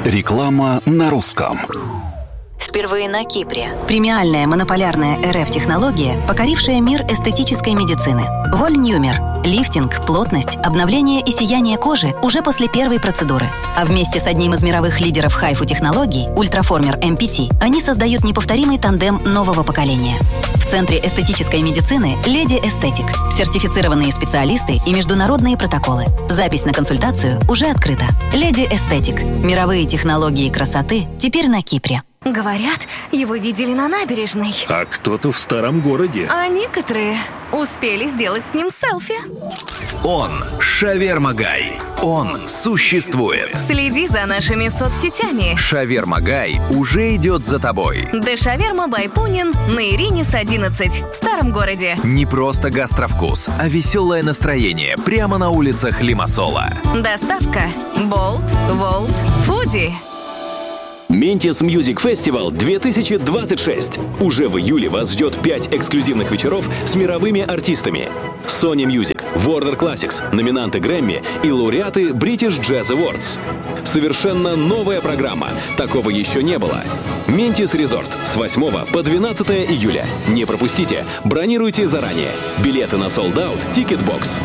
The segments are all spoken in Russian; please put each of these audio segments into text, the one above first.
Реклама на русском. Впервые на Кипре. Премиальная монополярная РФ-технология, покорившая мир эстетической медицины. Вольнюмер. Лифтинг, плотность, обновление и сияние кожи уже после первой процедуры. А вместе с одним из мировых лидеров хайфу-технологий, Ультраформер MPT, они создают неповторимый тандем нового поколения. В Центре эстетической медицины «Леди Эстетик». Сертифицированные специалисты и международные протоколы. Запись на консультацию уже открыта. «Леди Эстетик». Мировые технологии красоты теперь на Кипре. Говорят, его видели на набережной. А кто-то в старом городе. А некоторые успели сделать с ним селфи. Он Шаверма Гай. Он существует. Следи за нашими соцсетями. Шаверма Гай уже идет за тобой. Шаверма бай Пунин на Иринис 11 в старом городе. Не просто гастровкус, а веселое настроение прямо на улицах Лимассола. Доставка Болт, Волт, Фуди. Ментис Music Festival 2026. Уже в июле вас ждет 5 эксклюзивных вечеров с мировыми артистами. Sony Music, Warner Classics, номинанты Грэмми и лауреаты British Jazz Awards. Совершенно новая программа. Такого еще не было. Ментис Resort с 8 по 12 июля. Не пропустите. Бронируйте заранее. Билеты на Sold Out Ticketbox.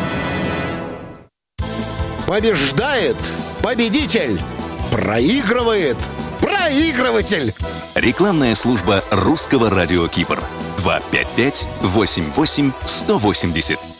Побеждает победитель. Проигрывает проигрыватель. Рекламная служба русского радио Кипр. 255-88-180.